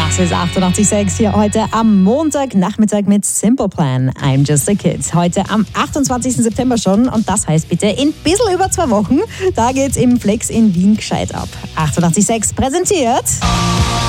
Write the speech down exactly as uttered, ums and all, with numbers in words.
Das ist achtundachtzig Komma sechs hier heute am Montagnachmittag mit Simple Plan. I'm just a kid. Heute am achtundzwanzigsten September schon und das heißt bitte in bisschen über zwei Wochen. Da geht's im Flex in Wien gescheit ab. achtundachtzig Komma sechs präsentiert